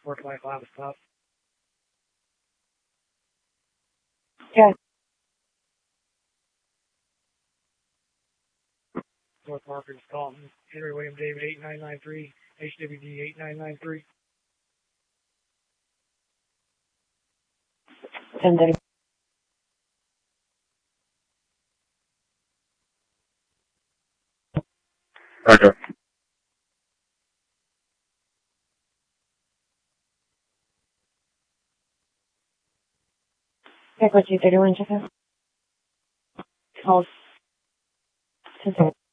Work life laptop. Yeah. North Market, Dalton. Henry William David 8993. HWD 8993. 10:30. Roger. Check what you 31 check out. Hold. 10:30.